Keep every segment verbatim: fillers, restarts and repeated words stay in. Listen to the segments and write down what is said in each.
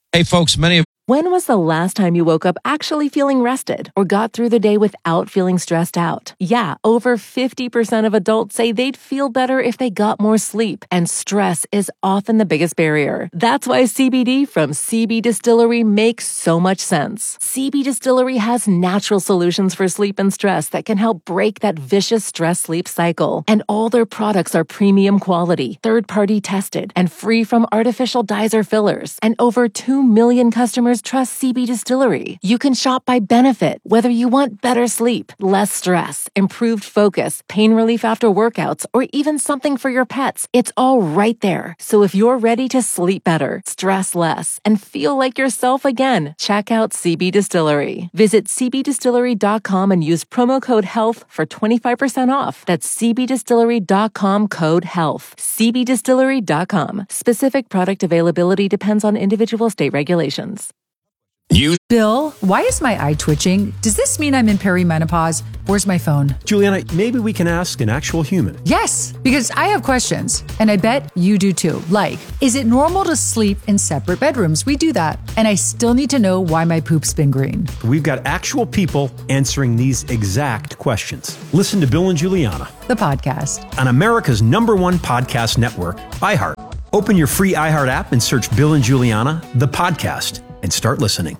Hey, folks, many of When was the last time you woke up actually feeling rested or got through the day without feeling stressed out? Yeah, over fifty percent of adults say they'd feel better if they got more sleep, and stress is often the biggest barrier. That's why C B D from C B Distillery makes so much sense. C B Distillery has natural solutions for sleep and stress that can help break that vicious stress-sleep cycle. And all their products are premium quality, third-party tested, and free from artificial dyes or fillers. And over two million customers trust C B Distillery. You can shop by benefit, whether you want better sleep, less stress, improved focus, pain relief after workouts, or even something for your pets. It's all right there. So if you're ready to sleep better, stress less, and feel like yourself again, check out C B Distillery. Visit c b distillery dot com and use promo code HEALTH for twenty-five percent off. That's c b distillery dot com code HEALTH. c b distillery dot com. Specific product availability depends on individual state regulations. You. Bill, why is my eye twitching? Does this mean I'm in perimenopause? Where's my phone? Juliana, maybe we can ask an actual human. Yes, because I have questions, and I bet you do too. Like, is it normal to sleep in separate bedrooms? We do that. And I still need to know why my poop's been green. We've got actual people answering these exact questions. Listen to Bill and Juliana, the podcast, on America's number one podcast network, iHeart. Open your free iHeart app and search Bill and Juliana, the podcast, and start listening.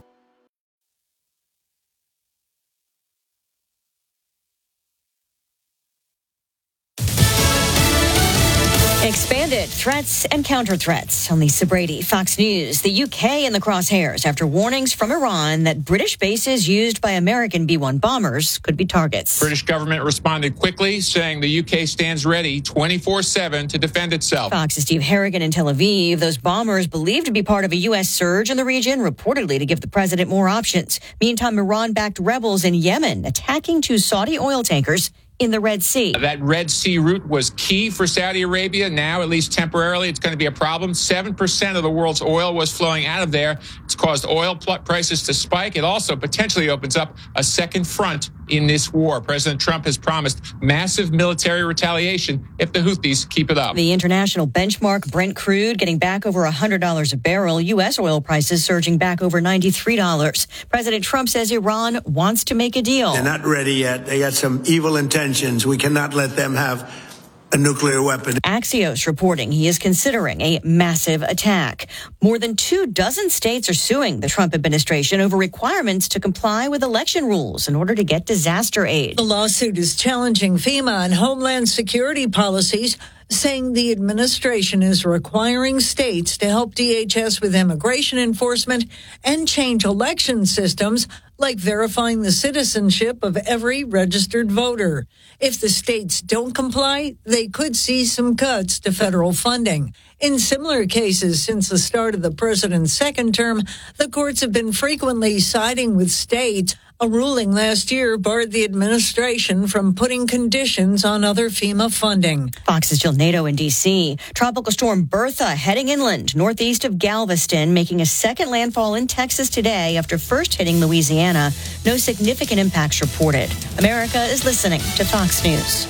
Expanded threats and counter-threats on Lisa Brady, Fox News. The U K in the crosshairs after warnings from Iran that British bases used by American B one bombers could be targets. British government responded quickly, saying the U K stands ready twenty-four seven to defend itself. Fox's Steve Harrigan in Tel Aviv. Those bombers believed to be part of a U S surge in the region, reportedly to give the president more options. Meantime, Iran-backed rebels in Yemen attacking two Saudi oil tankers in the Red Sea. That Red Sea route was key for Saudi Arabia. Now, at least temporarily, it's going to be a problem. seven percent of the world's oil was flowing out of there. It's caused oil prices to spike. It also potentially opens up a second front in this war. President Trump has promised massive military retaliation if the Houthis keep it up. The international benchmark Brent crude getting back over one hundred dollars a barrel. U S oil prices surging back over ninety-three dollars. President Trump says Iran wants to make a deal. They're not ready yet. They got some evil intentions. We cannot let them have a nuclear weapon. Axios reporting he is considering a massive attack. More than two dozen states are suing the Trump administration over requirements to comply with election rules in order to get disaster aid. The lawsuit is challenging FEMA and Homeland Security policies, saying the administration is requiring states to help D H S with immigration enforcement and change election systems, like verifying the citizenship of every registered voter. If the states don't comply, they could see some cuts to federal funding. In similar cases since the start of the president's second term, the courts have been frequently siding with states. A ruling last year barred the administration from putting conditions on other FEMA funding. Fox's Jill Nato in D C. Tropical storm Bertha heading inland northeast of Galveston, making a second landfall in Texas today after first hitting Louisiana. No significant impacts reported. America is listening to Fox News.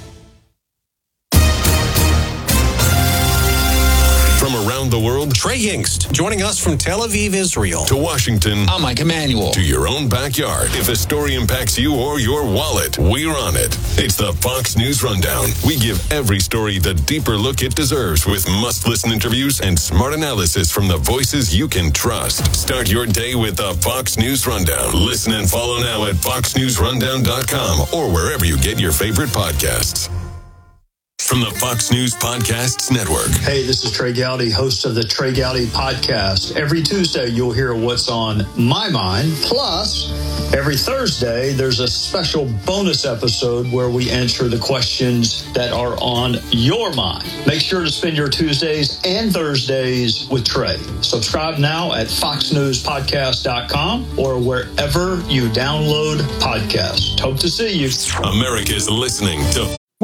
From around the world, Trey Yingst, joining us from Tel Aviv, Israel, to Washington. I'm Mike Emanuel. To your own backyard. If a story impacts you or your wallet, we're on it. It's the Fox News Rundown. We give every story the deeper look it deserves with must-listen interviews and smart analysis from the voices you can trust. Start your day with the Fox News Rundown. Listen and follow now at fox news rundown dot com or wherever you get your favorite podcasts. From the Fox News Podcasts Network. Hey, this is Trey Gowdy, host of the Trey Gowdy Podcast. Every Tuesday, you'll hear what's on my mind. Plus, every Thursday, there's a special bonus episode where we answer the questions that are on your mind. Make sure to spend your Tuesdays and Thursdays with Trey. Subscribe now at fox news podcast dot com or wherever you download podcasts. Hope to see you. America's listening to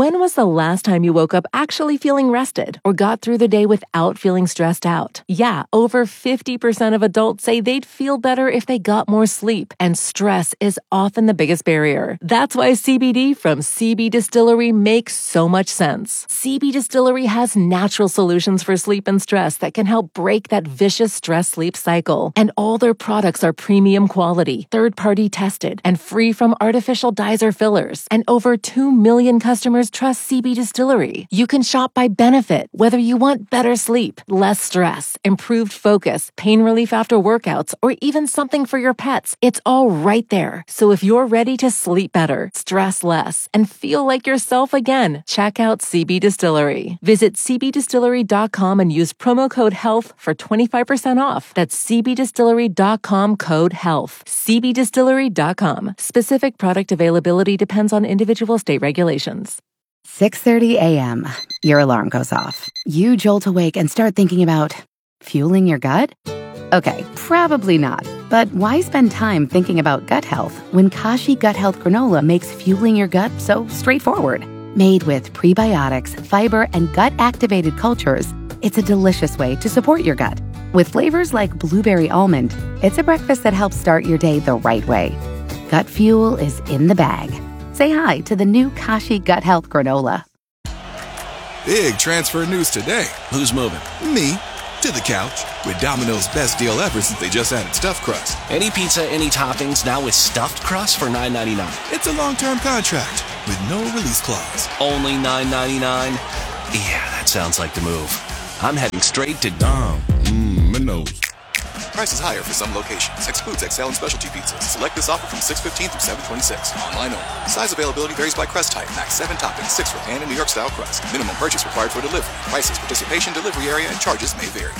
When was the last time you woke up actually feeling rested or got through the day without feeling stressed out? Yeah, over fifty percent of adults say they'd feel better if they got more sleep, and stress is often the biggest barrier. That's why C B D from C B Distillery makes so much sense. C B Distillery has natural solutions for sleep and stress that can help break that vicious stress-sleep cycle. And all their products are premium quality, third-party tested, and free from artificial dyes or fillers. And over two million customers trust C B Distillery. You can shop by benefit, whether you want better sleep, less stress, improved focus, pain relief after workouts, or even something for your pets. It's all right there. So if you're ready to sleep better, stress less, and feel like yourself again, check out C B Distillery. Visit c b distillery dot com and use promo code HEALTH for twenty-five percent off. That's c b distillery dot com code HEALTH. c b distillery dot com. Specific product availability depends on individual state regulations. six thirty a.m. Your alarm goes off. You jolt awake and start thinking about fueling your gut? Okay, probably not. But why spend time thinking about gut health when Kashi Gut Health Granola makes fueling your gut so straightforward? Made with prebiotics, fiber, and gut-activated cultures, it's a delicious way to support your gut. With flavors like blueberry almond, it's a breakfast that helps start your day the right way. Gut fuel is in the bag. Say hi to the new Kashi Gut Health Granola. Big transfer news today. Who's moving? Me. To the couch. With Domino's best deal ever since they just added stuffed crust. Any pizza, any toppings, now with stuffed crust for nine ninety-nine. It's a long-term contract with no release clause. Only nine ninety-nine? Yeah, that sounds like the move. I'm heading straight to Dom. Mmm, Minos. Prices higher for some locations. Excludes X L and specialty pizzas. Select this offer from six fifteen through seven twenty-six. Online only. Size availability varies by crust type. Max seven toppings, six for pan and New York style crust. Minimum purchase required for delivery. Prices, participation, delivery area, and charges may vary.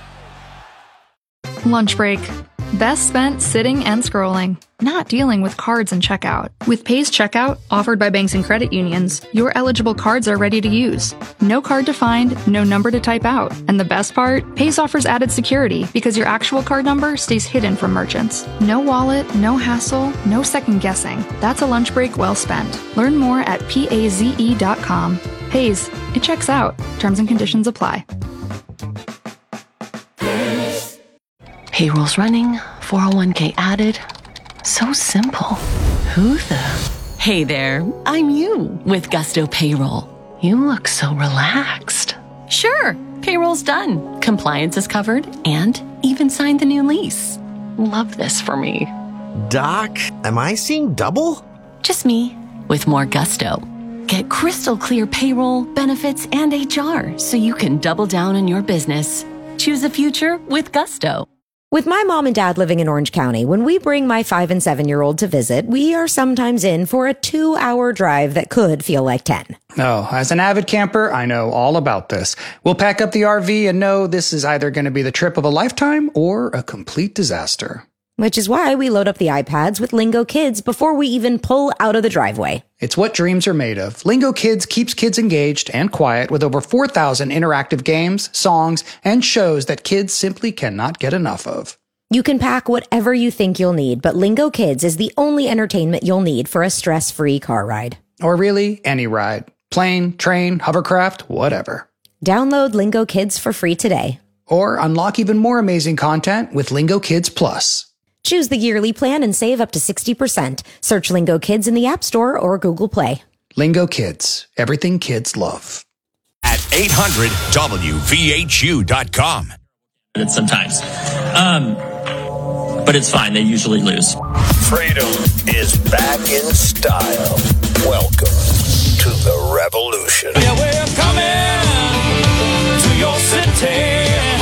Lunch break. Best spent sitting and scrolling, not dealing with cards and checkout. With Pays Checkout, offered by banks and credit unions, your eligible cards are ready to use. No card to find, no number to type out. And the best part? Pays offers added security because your actual card number stays hidden from merchants. No wallet, no hassle, no second guessing. That's a lunch break well spent. Learn more at paze dot com. Pays, it checks out. Terms and conditions apply. Payroll's running, four oh one k added. So simple. Who the? Hey there, I'm you with Gusto Payroll. You look so relaxed. Sure, payroll's done. Compliance is covered and even signed the new lease. Love this for me. Doc, am I seeing double? Just me with more gusto. Get crystal clear payroll, benefits, and H R so you can double down in your business. Choose a future with Gusto. With my mom and dad living in Orange County, when we bring my five and seven year old to visit, we are sometimes in for a two hour drive that could feel like ten. Oh, as an avid camper, I know all about this. We'll pack up the R V and know this is either going to be the trip of a lifetime or a complete disaster. Which is why we load up the iPads with Lingo Kids before we even pull out of the driveway. It's what dreams are made of. Lingo Kids keeps kids engaged and quiet with over four thousand interactive games, songs, and shows that kids simply cannot get enough of. You can pack whatever you think you'll need, but Lingo Kids is the only entertainment you'll need for a stress-free car ride. Or really, any ride. Plane, train, hovercraft, whatever. Download Lingo Kids for free today. Or unlock even more amazing content with Lingo Kids Plus. Choose the yearly plan and save up to sixty percent. Search Lingo Kids in the App Store or Google Play. Lingo Kids. Everything kids love. At eight hundred W V H U dot com. Sometimes. Um, but it's fine. They usually lose. Freedom is back in style. Welcome to the revolution. Yeah, we're coming to your city.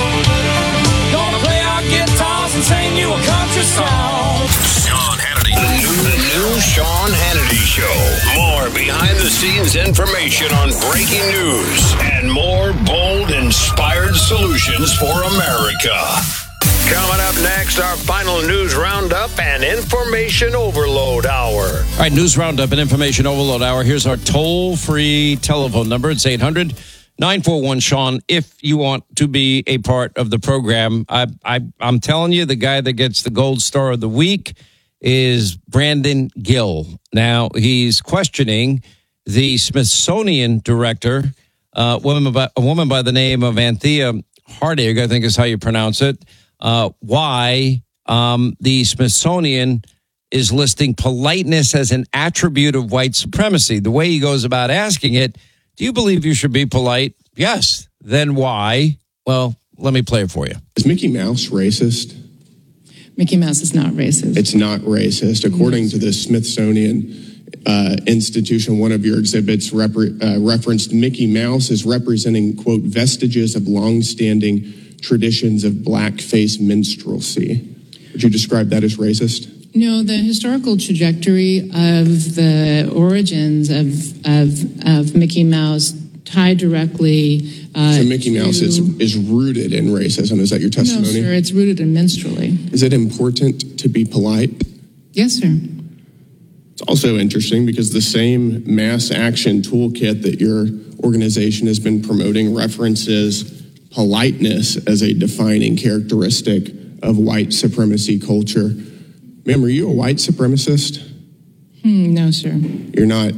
Gonna play our guitars and sing you a country song. Sean Hannity. The new, the new Sean Hannity Show. More behind-the-scenes information on breaking news and more bold, inspired solutions for America. Coming up next, our final news roundup and information overload hour. All right, news roundup and information overload hour. Here's our toll-free telephone number. It's eight hundred nine four one Sean if you want to be a part of the program. I, I, I'm telling you, the guy that gets the gold star of the week is Brandon Gill. Now, he's questioning the Smithsonian director, uh, woman by, a woman by the name of Anthea Hardig, I think is how you pronounce it, uh, why um, the Smithsonian is listing politeness as an attribute of white supremacy. The way he goes about asking it, do you believe you should be polite? Yes. Then why? Well, let me play it for you. Is Mickey Mouse racist? Mickey Mouse is not racist. It's not racist. According to the Smithsonian uh, Institution, one of your exhibits repre- uh, referenced Mickey Mouse as representing, quote, vestiges of longstanding traditions of blackface minstrelsy. Would you describe that as racist? No, the historical trajectory of the origins of of, of Mickey Mouse tied directly. Uh, so Mickey to, Mouse is is rooted in racism. Is that your testimony? No, sir. It's rooted in minstrelly. Is it important to be polite? Yes, sir. It's also interesting because the same mass action toolkit that your organization has been promoting references politeness as a defining characteristic of white supremacy culture. Ma'am, are you a white supremacist? Hmm, no, sir. You're not.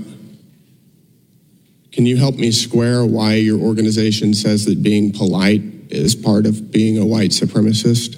Can you help me square why your organization says that being polite is part of being a white supremacist?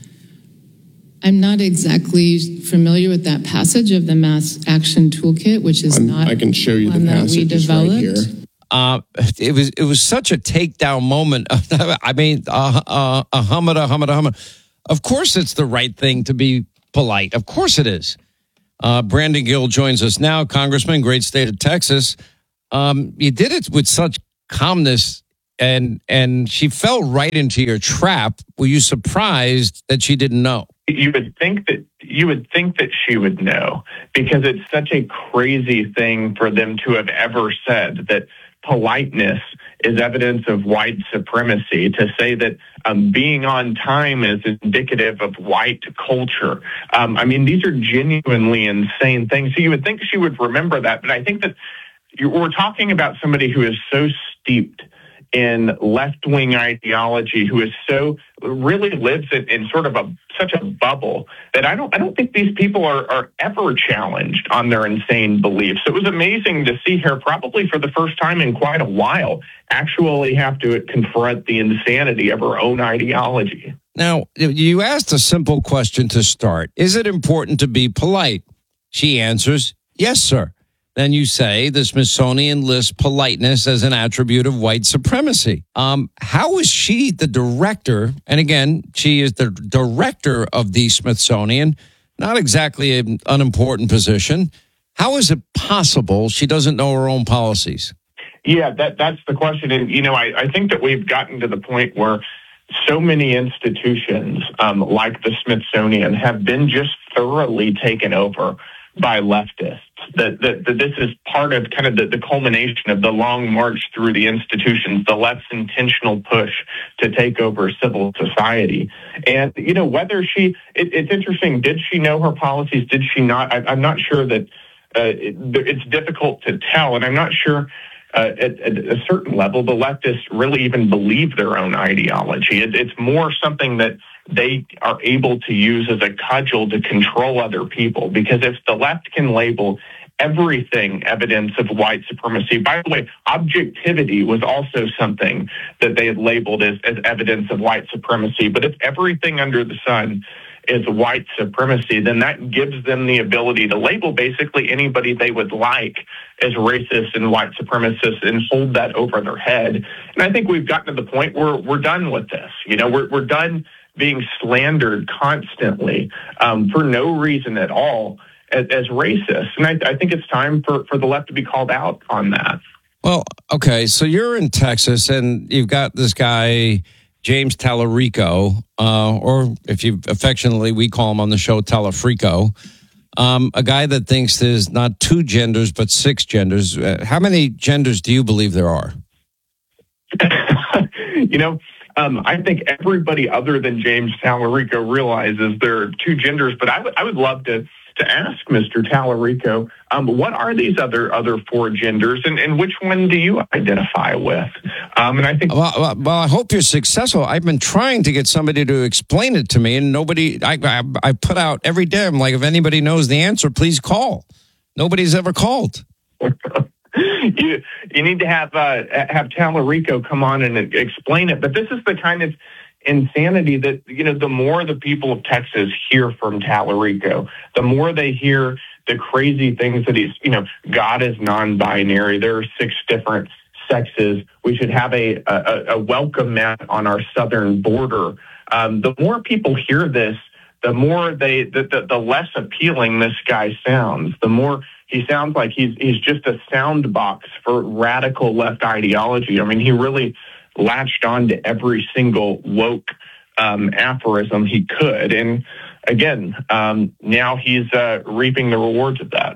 I'm not exactly familiar with that passage of the Mass Action Toolkit, which is I'm, not I can show you the one that we passage it's right developed. here. Uh, it was it was such a takedown moment. I mean, uh, uh, a humada, humada, humada. Of course, it's the right thing to be polite. Of course, it is. Uh, Brandon Gill joins us now, Congressman, great state of Texas. Um, you did it with such calmness, and and she fell right into your trap. Were you surprised that she didn't know? You would think that you would think that she would know, because it's such a crazy thing for them to have ever said that politeness is evidence of white supremacy, to say that um, being on time is indicative of white culture. Um, I mean, these are genuinely insane things. So you would think she would remember that, but I think that you, we're talking about somebody who is so steeped in left-wing ideology, who is so really lives in, in sort of a such a bubble that I don't I don't think these people are, are ever challenged on their insane beliefs. It was amazing to see her, probably for the first time in quite a while, actually have to confront the insanity of her own ideology. Now, you asked a simple question to start. Is it important to be polite? She answers, yes, sir. Then you say the Smithsonian lists politeness as an attribute of white supremacy. Um, how is she the director? And again, she is the director of the Smithsonian, not exactly an unimportant position. How is it possible she doesn't know her own policies? Yeah, that that's the question. And, you know, I, I think that we've gotten to the point where so many institutions um, like the Smithsonian have been just thoroughly taken over by leftists. That, that, that this is part of kind of the, the culmination of the long march through the institutions, the left's intentional push to take over civil society. And, you know, whether she, it, it's interesting, did she know her policies? Did she not? I, I'm not sure that uh, it, it's difficult to tell. And I'm not sure uh, at, at a certain level, the leftists really even believe their own ideology. It, it's more something that they are able to use as a cudgel to control other people. Because if the left can label everything evidence of white supremacy, by the way, objectivity was also something that they had labeled as, as evidence of white supremacy. But if everything under the sun is white supremacy, then that gives them the ability to label basically anybody they would like as racist and white supremacists and hold that over their head. And I think we've gotten to the point where we're done with this. You know, we're, we're done being slandered constantly um, for no reason at all as, as racist. And I, I think it's time for, for the left to be called out on that. Well, okay, so you're in Texas and you've got this guy, James Tallarico, uh, or if you affectionately, we call him on the show Talafrico, um, a guy that thinks there's not two genders, but six genders. Uh, how many genders do you believe there are? You know, Um, I think everybody other than James Tallarico realizes there are two genders, but I would I would love to to ask Mister Tallarico, um, what are these other other four genders, and, and which one do you identify with? Um, and I think well, well, well, I hope you're successful. I've been trying to get somebody to explain it to me, and nobody. I I, I put out every day. I'm like, if anybody knows the answer, please call. Nobody's ever called. you you need to have uh, have Tallarico come on and explain it. But this is the kind of insanity that, you know, the more the people of Texas hear from Tallarico, the more they hear the crazy things that he's, you know, God is non-binary. There are six different sexes. We should have a, a, a welcome mat on our southern border. Um, the more people hear this, the more they, the, the, the less appealing this guy sounds. The more he sounds like he's he's just a sound box for radical left ideology. I mean, he really latched on to every single woke um, aphorism he could. And again, um, now he's uh, reaping the rewards of that.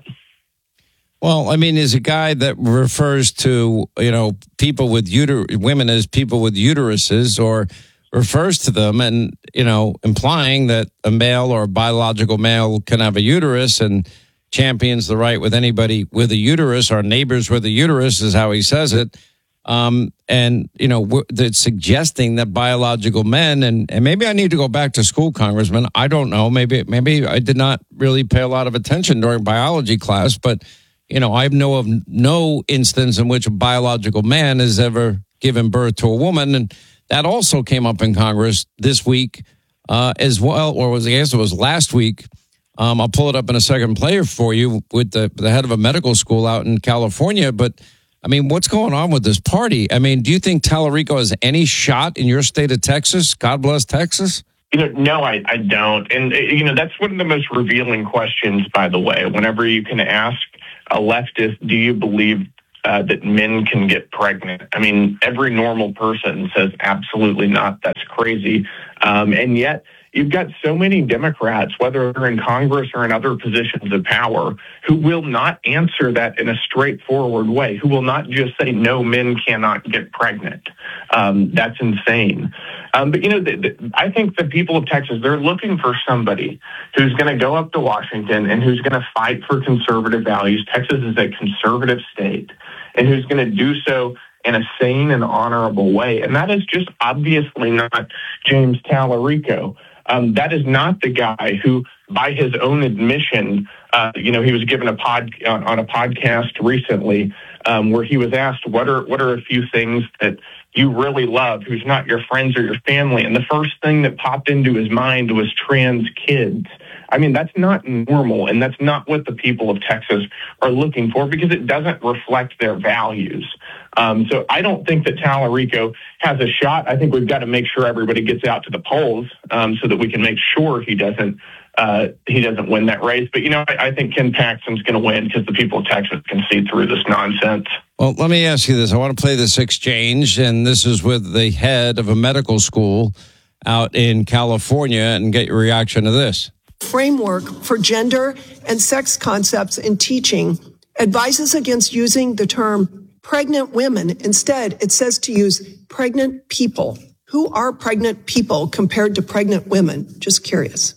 Well, I mean, is a guy that refers to, you know, people with uter- women as people with uteruses, or refers to them and, you know, implying that a male or a biological male can have a uterus, and champions the right with anybody with a uterus, or neighbors with a uterus is how he says it. Um, and, you know, that's suggesting that biological men, and, and maybe I need to go back to school, Congressman. I don't know. Maybe, maybe I did not really pay a lot of attention during biology class, but, you know, I know of no instance in which a biological man has ever given birth to a woman. And that also came up in Congress this week, uh, as well, or was, I guess it was last week. Um, I'll pull it up in a second player for you with the, the head of a medical school out in California. But I mean, what's going on with this party? I mean, do you think Tallarico has any shot in your state of Texas? God bless Texas. You know, no, I, I don't. And, you know, that's one of the most revealing questions, by the way. Whenever you can ask a leftist, do you believe uh, that men can get pregnant? I mean, every normal person says absolutely not. That's crazy. Um, and yet, you've got so many Democrats, whether they're in Congress or in other positions of power, who will not answer that in a straightforward way, who will not just say, no, men cannot get pregnant. Um, that's insane. Um, but, you know, the, the, I think the people of Texas, they're looking for somebody who's going to go up to Washington and who's going to fight for conservative values. Texas is a conservative state, and who's going to do so in a sane and honorable way. And that is just obviously not James Tallarico. Um, that is not the guy who, by his own admission, uh, you know, he was given a pod on, on a podcast recently um, where he was asked, what are what are a few things that you really love, who's not your friends or your family? And the first thing that popped into his mind was trans kids. I mean, that's not normal, and that's not what the people of Texas are looking for, because it doesn't reflect their values. Um, so I don't think that Tallarico has a shot. I think we've got to make sure everybody gets out to the polls um, so that we can make sure he doesn't uh, he doesn't win that race. But, you know, I, I think Ken Paxton's going to win because the people of Texas can see through this nonsense. Well, let me ask you this. I want to play this exchange, and this is with the head of a medical school out in California, and get your reaction to this. Framework for gender and sex concepts in teaching advises against using the term pregnant women. Instead, it says to use pregnant people. Who are pregnant people compared to pregnant women? Just curious.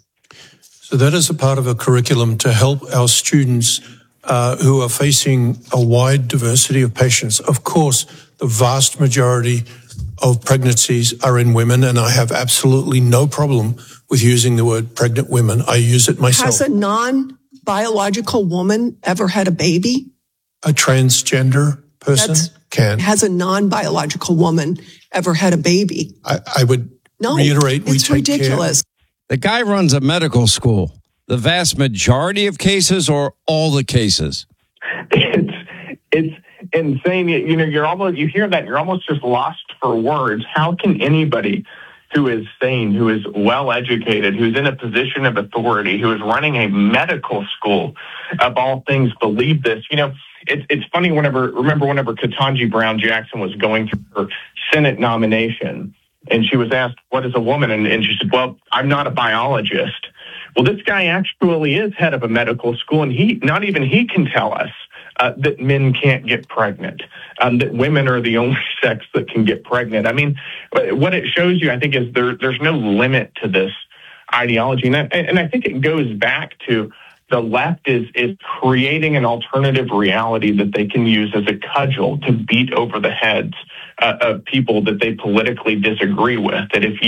So that is a part of a curriculum to help our students uh, who are facing a wide diversity of patients. Of course, the vast majority of pregnancies are in women, and I have absolutely no problem with using the word pregnant women. I use it myself. Has a non-biological woman ever had a baby? A transgender person That's, can. Has a non-biological woman ever had a baby? I, I would no, reiterate, we it's take ridiculous. Care. The guy runs a medical school. The vast majority of cases, or all the cases? It's it's insane. You know, you're almost you hear that, you're almost just lost for words. How can anybody who is sane, who is well educated, who's in a position of authority, who is running a medical school, of all things, believe this? You know, it's it's funny. Whenever remember whenever Ketanji Brown Jackson was going through her Senate nomination, and she was asked, "What is a woman?" and, and she said, "Well, I'm not a biologist." Well, this guy actually is head of a medical school, and he not even he can tell us uh, that men can't get pregnant, um, that women are the only sex that can get pregnant. I mean, what it shows you, I think, is there there's no limit to this ideology, and I, and I think it goes back to the left is is creating an alternative reality that they can use as a cudgel to beat over the heads uh, of people that they politically disagree with. That if you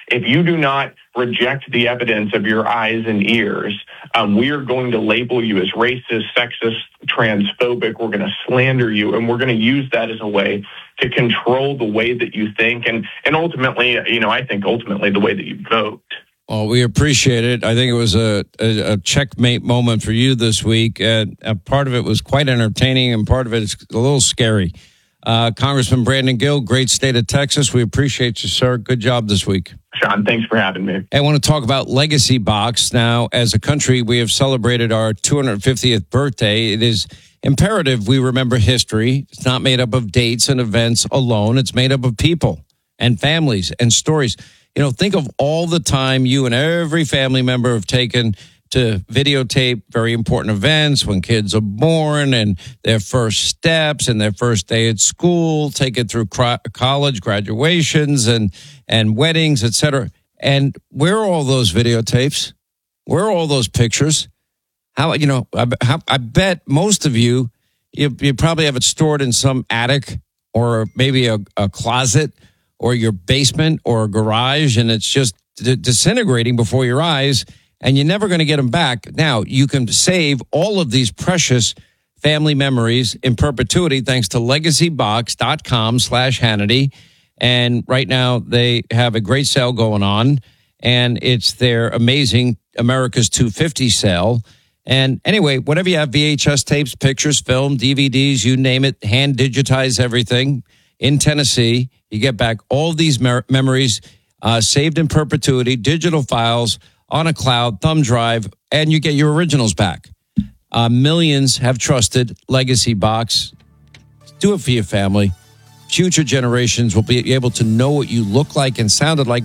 if you do not reject the evidence of your eyes and ears, um, we are going to label you as racist, sexist, transphobic. We're going to slander you, and we're going to use that as a way to control the way that you think, and, and ultimately, you know, I think ultimately the way that you vote. Well, we appreciate it. I think it was a, a, a checkmate moment for you this week. Uh, a part of it was quite entertaining, and part of it is a little scary. Uh, Congressman Brandon Gill, great state of Texas. We appreciate you, sir. Good job this week. Sean, thanks for having me. I want to talk about Legacy Box. Now, as a country, we have celebrated our two hundred fiftieth birthday. It is imperative we remember history. It's not made up of dates and events alone. It's made up of people and families and stories. You know, think of all the time you and every family member have taken to videotape very important events, when kids are born and their first steps and their first day at school, take it through cro- college graduations and, and weddings, et cetera. And where are all those videotapes? Where are all those pictures? How, you know, I, how, I bet most of you, you, you probably have it stored in some attic or maybe a, a closet or your basement or a garage, and it's just d- disintegrating before your eyes, and you're never going to get them back. Now, you can save all of these precious family memories in perpetuity thanks to legacybox.com slash Hannity. And right now, they have a great sale going on, and it's their amazing America's two fifty sale. And anyway, whatever you have, V H S tapes, pictures, film, D V Ds, you name it, hand digitize everything in Tennessee. You get back all these mer- memories uh, saved in perpetuity, digital files on a cloud, thumb drive, and you get your originals back. Uh, millions have trusted Legacy Box. Do it for your family. Future generations will be able to know what you look like and sounded like